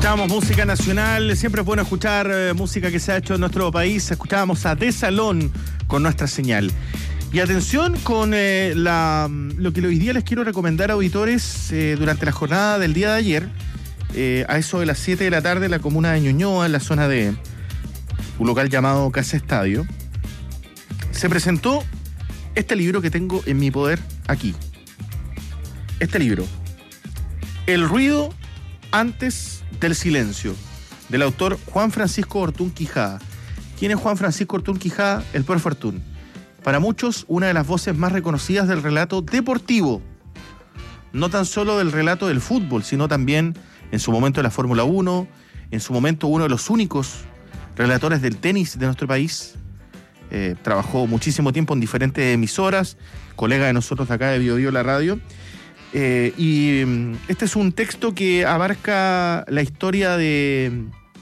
Escuchábamos música nacional, siempre es bueno escuchar música que se ha hecho en nuestro país. Escuchábamos a De Salón con Nuestra Señal. Y atención con lo que hoy día les quiero recomendar a auditores durante la jornada del día de ayer, a eso de las 7 de la tarde en la comuna de Ñuñoa, en la zona de un local llamado Casa Estadio, se presentó este libro que tengo en mi poder aquí. Este libro, El ruido antes del silencio, del autor Juan Francisco Ortún Quijada. ¿Quién es Juan Francisco Ortún Quijada? El profe Ortún. Para muchos, una de las voces más reconocidas del relato deportivo. No tan solo del relato del fútbol, sino también en su momento de la Fórmula 1, en su momento uno de los únicos relatores del tenis de nuestro país. Trabajó muchísimo tiempo en diferentes emisoras, colega de nosotros de acá de Bio Bio La Radio. Y este es un texto que abarca la historia de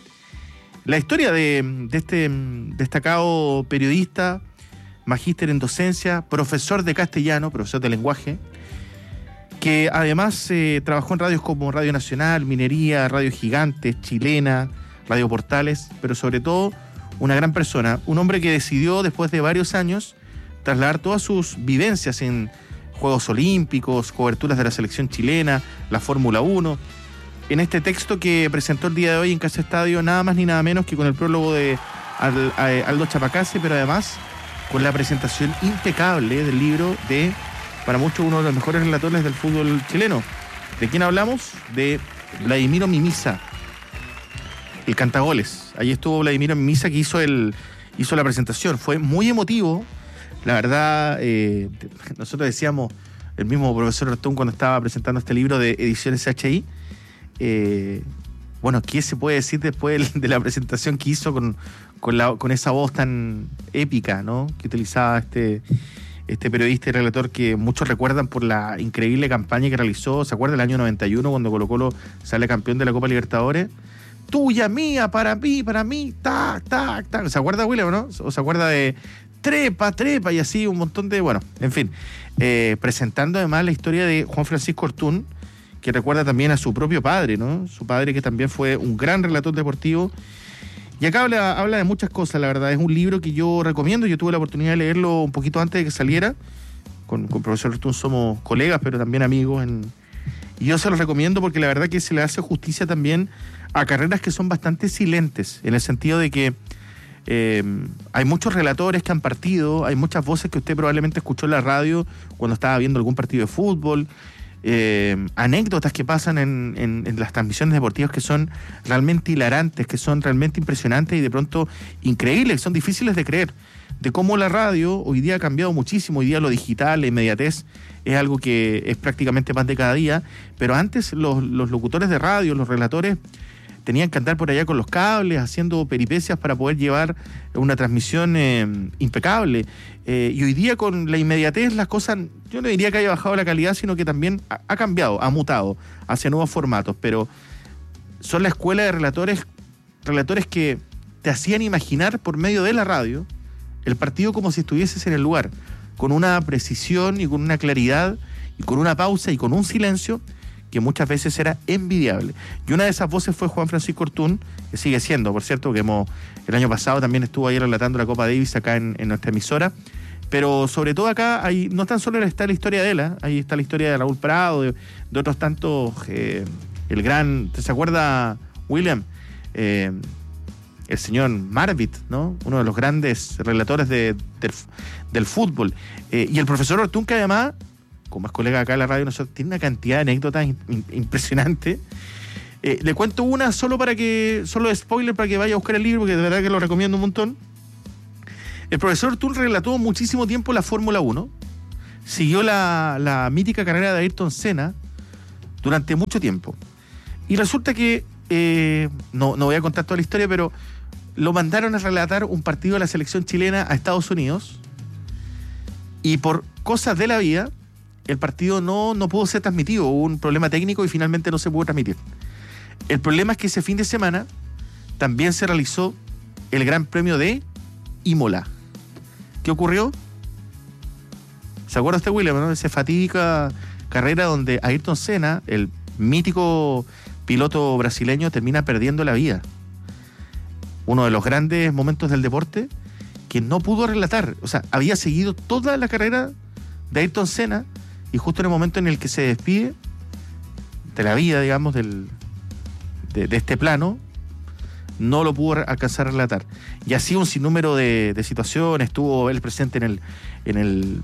este destacado periodista, magíster en docencia, profesor de castellano, profesor de lenguaje, que además trabajó en radios como Radio Nacional, Minería, Radio Gigantes, Chilena, Radio Portales, pero sobre todo una gran persona, un hombre que decidió después de varios años trasladar todas sus vivencias en Juegos Olímpicos, coberturas de la selección chilena, la Fórmula 1. En este texto que presentó el día de hoy en Casa Estadio, nada más ni nada menos que con el prólogo de Aldo Chapacase, pero además con la presentación impecable del libro de, para muchos, uno de los mejores relatores del fútbol chileno. ¿De quién hablamos? De Vladimiro Mimisa, el cantagoles. Ahí estuvo Vladimiro Mimisa, que hizo la presentación. Fue muy emotivo. La verdad, nosotros decíamos, el mismo profesor Ortún cuando estaba presentando este libro de Ediciones HI, bueno, ¿qué se puede decir después de la presentación que hizo con esa voz tan épica, ¿no?, que utilizaba este periodista y relator que muchos recuerdan por la increíble campaña que realizó? ¿Se acuerda del año 91 cuando Colo-Colo sale campeón de la Copa Libertadores? Tuya, mía, para mí, tac, tac, tac. ¿Se acuerda, William, no? ¿O se acuerda de trepa y así un montón de, bueno, en fin, presentando además la historia de Juan Francisco Ortún, que recuerda también a su propio padre, ¿no? Su padre, que también fue un gran relator deportivo. Y acá habla de muchas cosas, la verdad. Es un libro que yo recomiendo. Yo tuve la oportunidad de leerlo un poquito antes de que saliera. Con el profesor Ortún somos colegas, pero también amigos. Y yo se los recomiendo porque la verdad que se le hace justicia también a carreras que son bastante silentes, en el sentido de que hay muchos relatores que han partido, hay muchas voces que usted probablemente escuchó en la radio cuando estaba viendo algún partido de fútbol, anécdotas que pasan en las transmisiones deportivas que son realmente hilarantes, que son realmente impresionantes y de pronto increíbles, son difíciles de creer, de cómo la radio hoy día ha cambiado muchísimo. Hoy día lo digital, la inmediatez es algo que es prácticamente más de cada día, pero antes los locutores de radio, los relatores, tenían que andar por allá con los cables, haciendo peripecias para poder llevar una transmisión impecable. Y hoy día con la inmediatez las cosas, yo no diría que haya bajado la calidad, sino que también ha cambiado, ha mutado hacia nuevos formatos. Pero son la escuela de relatores que te hacían imaginar por medio de la radio el partido como si estuvieses en el lugar, con una precisión y con una claridad y con una pausa y con un silencio que muchas veces era envidiable. Y una de esas voces fue Juan Francisco Ortún, que sigue siendo, por cierto, que el año pasado también estuvo ahí relatando la Copa Davis acá en nuestra emisora. Pero sobre todo acá, no tan solo está la historia de él, ahí está la historia de Raúl Prado, de otros tantos, el gran, ¿se acuerda, William? El señor Marvit, ¿no? Uno de los grandes relatores del fútbol. Y el profesor Ortún, que además, como es colega acá en la radio, nosotros tiene una cantidad de anécdotas impresionante. Le cuento una solo de spoiler para que vaya a buscar el libro, porque de verdad que lo recomiendo un montón. El profesor Ortún relató muchísimo tiempo la Fórmula 1, siguió la mítica carrera de Ayrton Senna durante mucho tiempo. Y resulta que, no voy a contar toda la historia, pero lo mandaron a relatar un partido de la selección chilena a Estados Unidos, y por cosas de la vida, el partido no pudo ser transmitido. Hubo un problema técnico y finalmente no se pudo transmitir. El problema es que ese fin de semana también se realizó el Gran Premio de Imola. ¿Qué ocurrió? ¿Se acuerda usted, William, no? Esa fatídica carrera donde Ayrton Senna, el mítico piloto brasileño termina perdiendo la vida. Uno de los grandes momentos del deporte que no pudo relatar. O sea, había seguido toda la carrera de Ayrton Senna y justo en el momento en el que se despide de la vida, digamos, de este plano, no lo pudo alcanzar a relatar. Y así un sinnúmero de situaciones. Estuvo él presente en el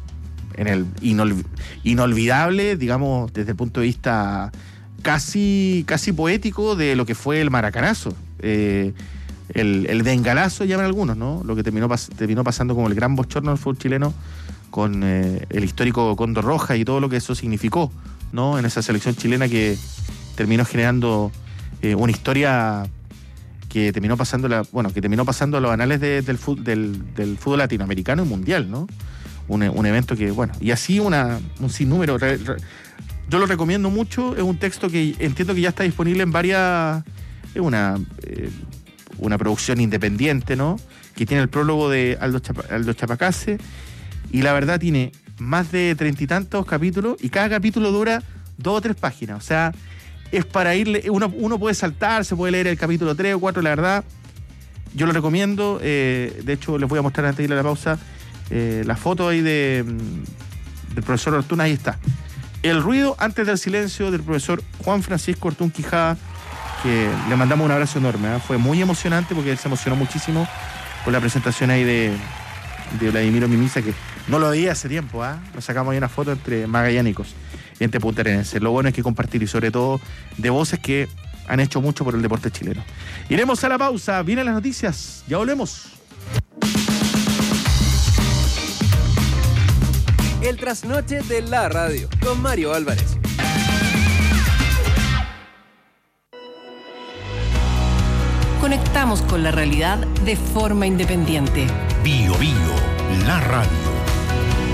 inolvidable, digamos, desde el punto de vista casi poético de lo que fue el maracanazo. El bengalazo, llaman algunos, ¿no? Lo que terminó pasando como el gran bochorno del fútbol chileno con el histórico Cóndor Roja y todo lo que eso significó, ¿no? En esa selección chilena que terminó generando una historia que terminó pasando a los anales del fútbol latinoamericano y mundial, ¿no? Un evento que, bueno, y así un sinnúmero. Yo lo recomiendo mucho, es un texto que entiendo que ya está disponible en varias... Es una producción independiente, ¿no? Que tiene el prólogo de Aldo Chapacase, y la verdad tiene más de 30 y tantos capítulos, y cada capítulo dura 2 o 3 páginas. O sea, es para irle... Uno puede saltar, se puede leer el capítulo 3 o 4, la verdad. Yo lo recomiendo. De hecho, les voy a mostrar antes de ir a la pausa la foto ahí del profesor Ortún. Ahí está. El ruido antes del silencio, del profesor Juan Francisco Ortún Quijada, que le mandamos un abrazo enorme, ¿eh? Fue muy emocionante porque él se emocionó muchísimo con la presentación ahí de Vladimiro Mimisa, que no lo veía hace tiempo, ¿eh? Nos sacamos ahí una foto entre magallánicos y entre puntarenenses. Lo bueno es que compartir, y sobre todo de voces que han hecho mucho por el deporte chileno. Iremos a la pausa, vienen las noticias, ya volvemos. El trasnoche de la radio con Mario Álvarez. Conectamos con la realidad de forma independiente. Bio, la radio.